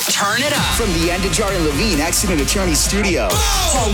Turn it up. From the Andajar and Levine Accident Attorney Studio. Call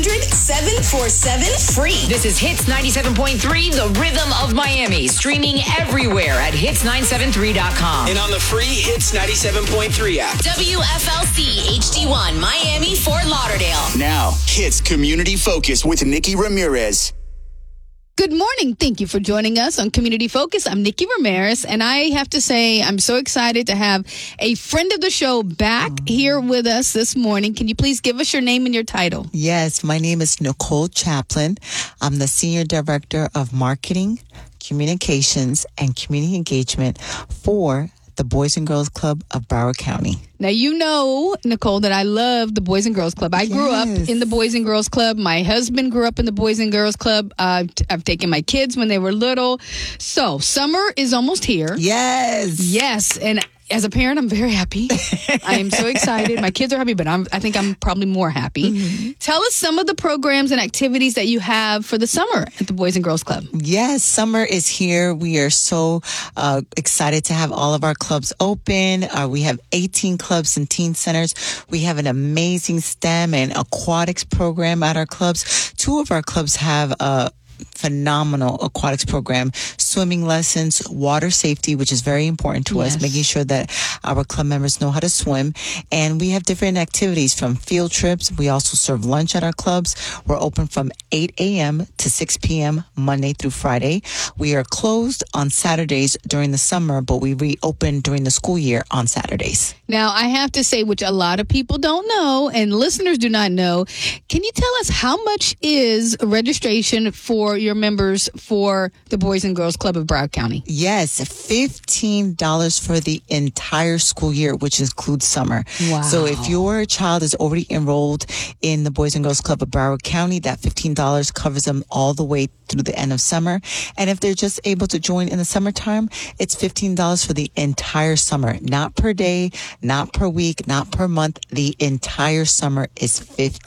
1-800-747-FREE. This is Hits 97.3, the rhythm of Miami. Streaming everywhere at hits973.com. And on the free Hits 97.3 app. WFLC HD1 Miami, Fort Lauderdale. Now, Hits Community Focus with Nikki Ramirez. Good morning. Thank you for joining us on Community Focus. I'm Nikki Ramirez, and I have to say I'm so excited to have a friend of the show back here with us this morning. Can you please give us your name and your title? Yes, my name is Nicole Chaplin. I'm the Senior Director of Marketing, Communications, and Community Engagement for the Boys and Girls Club of Broward County. Now, you know, Nicole, that I love the Boys and Girls Club. I grew up in the Boys and Girls Club. My husband grew up in the Boys and Girls Club. I've taken my kids when they were little. So, summer is almost here. Yes. And as a parent, I'm very happy. I am so excited. My kids are happy, but I think I'm probably more happy. Mm-hmm. Tell us some of the programs and activities that you have for the summer at the Boys and Girls Club. Yes, summer is here. We are so excited to have all of our clubs open. We have 18 clubs and teen centers. We have an amazing STEM and aquatics program at our clubs. 2 of our clubs have phenomenal aquatics program, swimming lessons, water safety, which is very important to us, making sure that our club members know how to swim. And we have different activities from field trips. We also serve lunch at our clubs. We're open from 8 a.m. to 6 p.m. Monday through Friday. We are closed on Saturdays during the summer, but we reopen during the school year on Saturdays. Now, I have to say, which a lot of people don't know and listeners do not know, can you tell us how much is registration for your members for the Boys and Girls Club of Broward County? Yes, $15 for the entire school year, which includes summer. Wow. So if your child is already enrolled in the Boys and Girls Club of Broward County, that $15 covers them all the way through the end of summer. And if they're just able to join in the summertime, it's $15 for the entire summer. Not per day, not per week, not per month. The entire summer is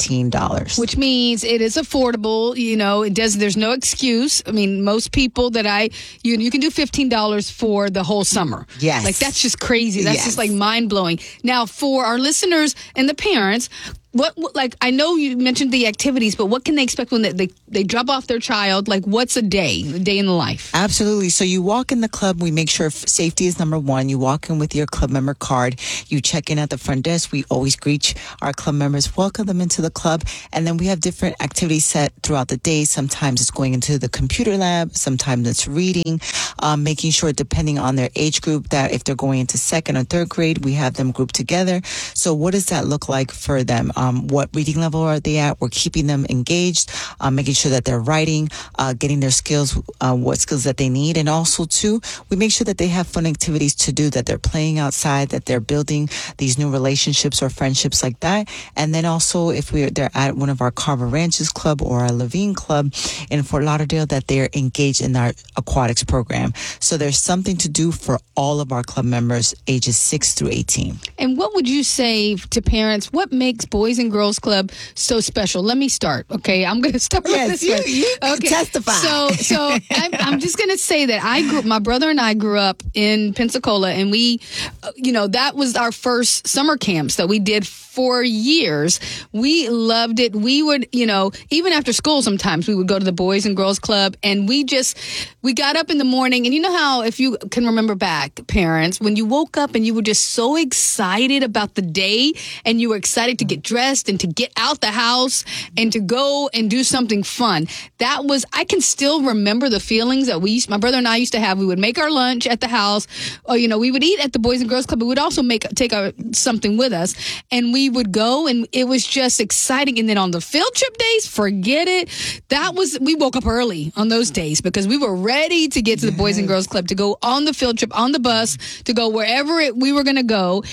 $15. Which means it is affordable. You know, there's no excuse. I mean, most people that you can do $15 for the whole summer. Yes. Like, that's just crazy. That's just like mind blowing. Now, for our listeners and the parents, what, like, I know you mentioned the activities, but what can they expect when they drop off their child? Like, what's a day in the life? Absolutely. So you walk in the club. We make sure safety is number one. You walk in with your club member card. You check in at the front desk. We always greet our club members, welcome them into the club. And then we have different activities set throughout the day. Sometimes it's going into the computer lab. Sometimes it's reading, making sure, depending on their age group, that if they're going into 2nd or 3rd grade, we have them grouped together. So what does that look like for them? What reading level are they at? We're keeping them engaged, making sure that they're writing, getting their skills, what skills that they need. And also, too, we make sure that they have fun activities to do, that they're playing outside, that they're building these new relationships or friendships like that. And then also, if they're at one of our Carver Ranches Club or our Levine Club in Fort Lauderdale, that they're engaged in our aquatics program. So there's something to do for all of our club members ages 6 through 18. And what would you say to parents? What makes Boys and Girls Club so special? Let me start. Okay, I'm going to start with this one. You okay. Testify. So I'm just going to say that my brother and I grew up in Pensacola, and we, that was our first summer camps that we did for years. We loved it. We would, even after school, sometimes we would go to the Boys and Girls Club, and we got up in the morning, and you know how, if you can remember back, parents, when you woke up and you were just so excited about the day, and you were excited to get dressed and to get out the house and to go and do something fun. I can still remember the feelings that my brother and I used to have. We would make our lunch at the house, or, we would eat at the Boys and Girls Club, but we'd also take something with us, and we would go, and it was just exciting. And then on the field trip days, forget it. We woke up early on those days because we were ready to get to the Boys and Girls Club, to go on the field trip, on the bus, to go wherever we were going to go.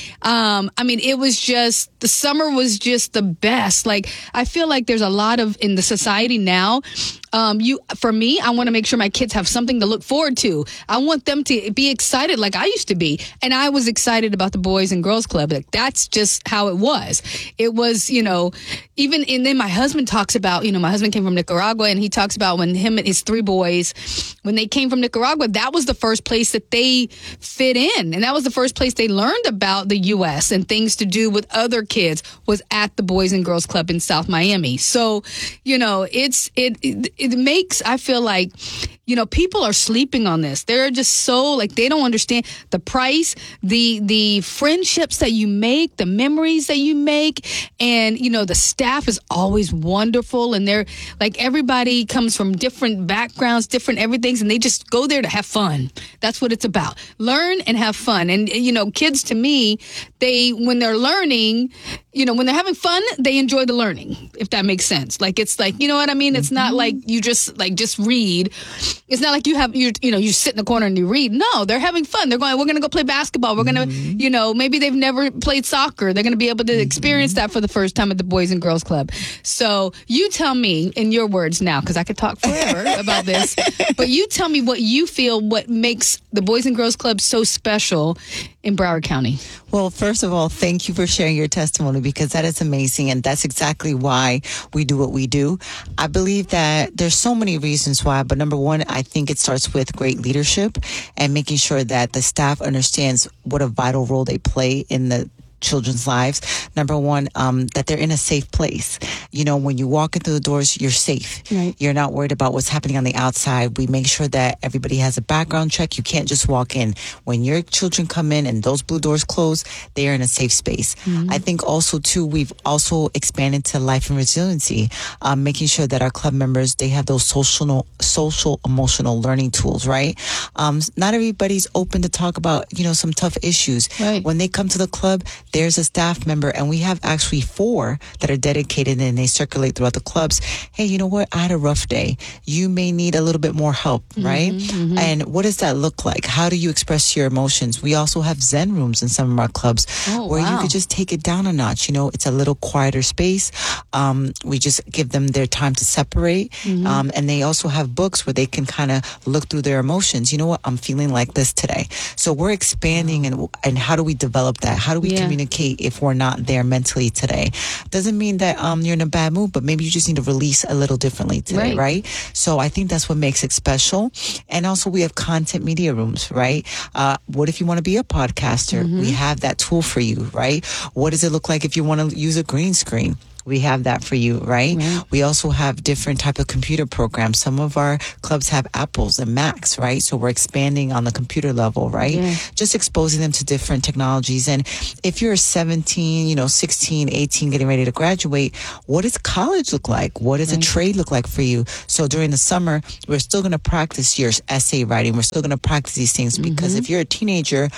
It was just, the summer was just the best. Like, I feel like there's a lot in the society now, For me, I want to make sure my kids have something to look forward to. I want them to be excited like I used to be. And I was excited about the Boys and Girls Club. Like, that's just how it was. It was, even, and then my husband talks about, my husband came from Nicaragua, and he talks about when him and his 3 boys, when they came from Nicaragua, that was the first place that they fit in. And that was the first place they learned about the U.S. and things to do with other kids was at the Boys and Girls Club in South Miami. So, it makes, I feel like, people are sleeping on this. They're just so, like, they don't understand the price, the friendships that you make, the memories that you make. And, the staff is always wonderful. And they're like, everybody comes from different backgrounds, different everythings. And they just go there to have fun. That's what it's about. Learn and have fun. And, kids to me, when they're learning, when they're having fun, they enjoy the learning, if that makes sense. Like, it's like, you know what I mean? It's not like you just read. It's not like you sit in the corner and you read. No, they're having fun. They're going, we're going to go play basketball. We're going to, maybe they've never played soccer. They're going to be able to experience that for the first time at the Boys and Girls Club. So you tell me in your words now, because I could talk forever about this, but you tell me what you feel, what makes the Boys and Girls Club so special in Broward County. Well, first of all, thank you for sharing your testimony, because that is amazing. And that's exactly why we do what we do. I believe that there's so many reasons why, but number one, I think it starts with great leadership and making sure that the staff understands what a vital role they play in the children's lives. Number one, that they're in a safe place. When you walk into the doors, you're safe. Right. You're not worried about what's happening on the outside. We make sure that everybody has a background check. You can't just walk in. When your children come in and those blue doors close, they are in a safe space. Mm-hmm. I think also too, we've also expanded to life and resiliency, making sure that our club members, they have those social emotional learning tools, right? Not everybody's open to talk about, some tough issues. Right. When they come to the club, there's a staff member, and we have actually 4 that are dedicated, and they circulate throughout the clubs. Hey, you know what? I had a rough day. You may need a little bit more help, right? Mm-hmm. And what does that look like? How do you express your emotions? We also have Zen rooms in some of our clubs where you could just take it down a notch. It's a little quieter space. We just give them their time to separate. Mm-hmm. And they also have books where they can kind of look through their emotions. You know what? I'm feeling like this today. So we're expanding, and how do we develop that? How do we communicate if we're not there mentally today? Doesn't mean that you're in a bad mood, but maybe you just need to release a little differently today, right? So I think that's what makes it special. And also we have content media rooms, right? What if you want to be a podcaster? Mm-hmm. We have that tool for you, right? What does it look like if you want to use a green screen? We have that for you, right? We also have different type of computer programs. Some of our clubs have Apples and Macs, right? So we're expanding on the computer level, right? Yeah. Just exposing them to different technologies. And if you're 17, 16, 18, getting ready to graduate, what does college look like? What does a trade look like for you? So during the summer, we're still going to practice your essay writing. We're still going to practice these things, because if you're a teenager,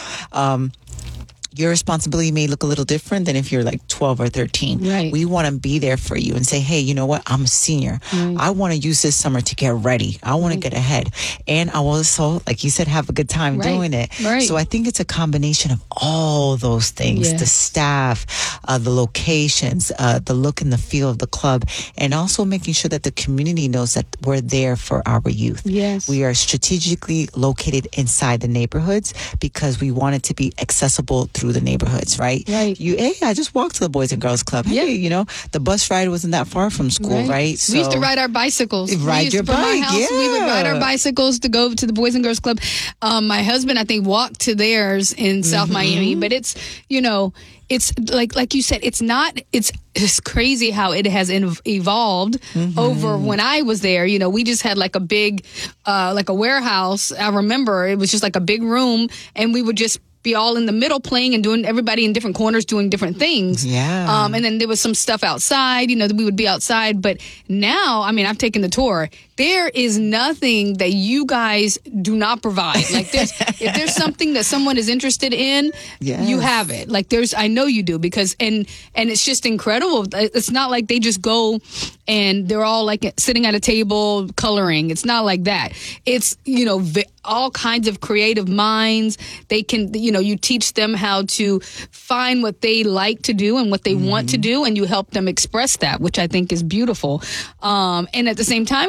your responsibility may look a little different than if you're like 12 or 13. Right. We want to be there for you and say, hey, you know what? I'm a senior. Right. I want to use this summer to get ready. I want to get ahead. And I also, like you said, have a good time doing it. Right. So I think it's a combination of all those things, the staff, the locations, the look and the feel of the club, and also making sure that the community knows that we're there for our youth. Yes. We are strategically located inside the neighborhoods because we want it to be accessible through the neighborhoods, right? Hey, I just walked to the Boys and Girls Club. Hey, the bus ride wasn't that far from school, right? So we used to ride our bicycles. Ride your bike, we would ride our bicycles to go to the Boys and Girls Club. My husband, I think, walked to theirs in South Miami, but it's, it's like you said, it's crazy how it has evolved over when I was there. We just had like a big, like a warehouse. I remember it was just like a big room, and we would just be all in the middle playing and doing, everybody in different corners doing different things. Yeah. And then there was some stuff outside, we would be outside. But now, I've taken the tour. There is nothing that you guys do not provide. Like if there's something that someone is interested in, you have it. Like I know you do, because, and it's just incredible. It's not like they just go and they're all like sitting at a table coloring. It's not like that. It's, all kinds of creative minds. They can, you teach them how to find what they like to do and what they want to do, and you help them express that, which I think is beautiful. And at the same time, if there's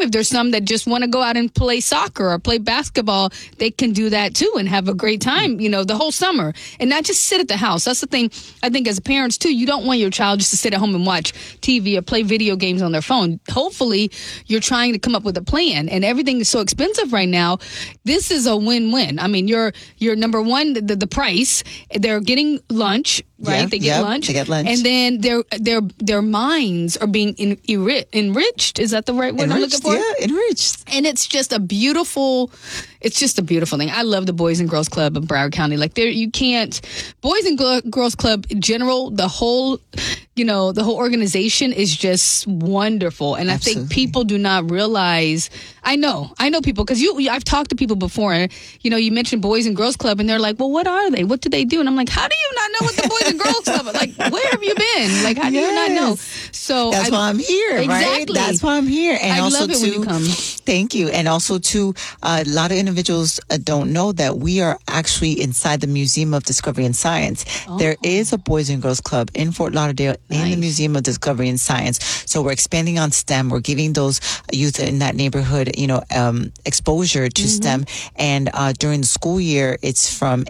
some that just want to go out and play soccer or play basketball. They can do that too and have a great time, the whole summer, and not just sit at the house. That's the thing. I think as parents too, you don't want your child just to sit at home and watch TV or play video games on their phone. Hopefully you're trying to come up with a plan, and everything is so expensive right now. This is a win-win. I mean, you're number one, the price. They're getting lunch, right? Yeah, They get lunch. They get lunch. And then their minds are being enriched. Is that the right word I'm looking for? Yeah, enriched. And it's just a beautiful thing. I love the Boys and Girls Club of Broward County. Like you can't, Boys and Girls Club in general, the whole organization is just wonderful. And Absolutely. I think people do not realize, I know people, because I've talked to people before, and, you mentioned Boys and Girls Club, and they're like, well, what are they? What do they do? And I'm like, how do you not know what the Boys and Girls Club are? Like, where have you been? Like, how do you not know? So that's why I'm here, exactly. right? That's why I'm here. And I also love it when you come. Thank you. And also too, a lot of individuals don't know that we are actually inside the Museum of Discovery and Science. Oh. There is a Boys and Girls Club in Fort Lauderdale in the Museum of Discovery and Science. So we're expanding on STEM. We're giving those youth in that neighborhood, exposure to STEM. And during the school year, it's from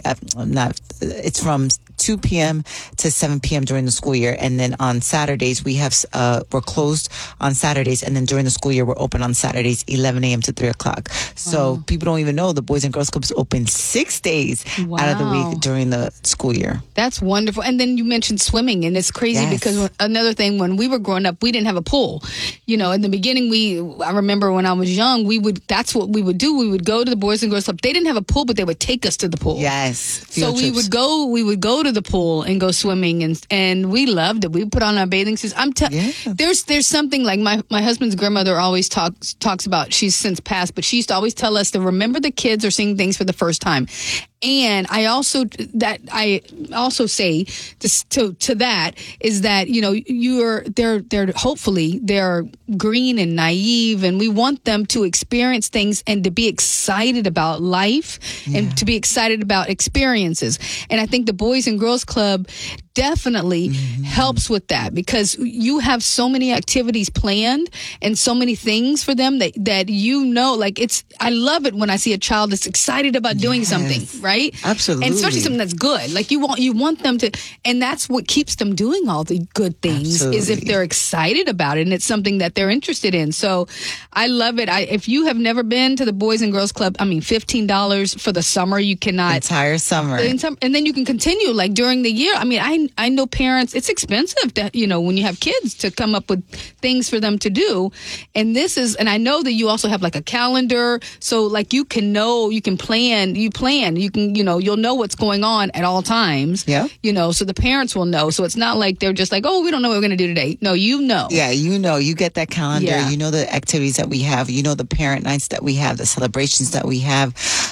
2 p.m. to 7 p.m. during the school year. And then on Saturdays, we're closed on Saturdays. And then during the school year, we're open on Saturdays, 11 a.m. to 3 o'clock. So people don't even know the Boys and Girls Club is open 6 days out of the week during the school year. That's wonderful. And then you mentioned swimming, and it's crazy because another thing, when we were growing up, we didn't have a pool. In the beginning, I remember when I was young, that's what we would do. We would go to the Boys and Girls Club. They didn't have a pool, but they would take us to the pool. Yes. So we would go to the pool and go swimming, and we loved it. We put on our bathing suits. There's something like my husband's grandmother always talks about. She's since passed, but she used to always tell us to remember the kids are seeing things for the first time. And I also say to that is that they're hopefully they're green and naive, and we want them to experience things and to be excited about life and to be excited about experiences. And I think the Boys and Girls Club definitely helps with that, because you have so many activities planned and so many things for them that I love it when I see a child that's excited about doing something, right? Absolutely. And especially something that's good. Like you want them to, and that's what keeps them doing all the good things. Is if they're excited about it and it's something that they're interested in. So I love it. If you have never been to the Boys and Girls Club, $15 for the summer, you cannot. Entire summer. And then you can continue like during the year. I mean, I know parents, it's expensive that, when you have kids, to come up with things for them to do. And I know that you also have like a calendar. So like you can plan, you'll know what's going on at all times. Yeah. So the parents will know. So it's not like they're just like, oh, we don't know what we're going to do today. No, Yeah, you get that calendar. Yeah. You know the activities that we have. You know the parent nights that we have, the celebrations that we have.